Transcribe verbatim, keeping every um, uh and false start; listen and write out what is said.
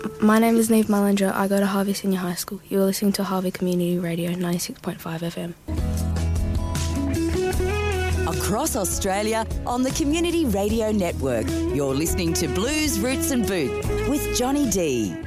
My name is Neve Mullinger. I go to Harvey Senior High School. You're listening to Harvey Community Radio ninety-six point five F M. Across Australia on the Community Radio Network, you're listening to Blues, Roots and Boots with Johnny D.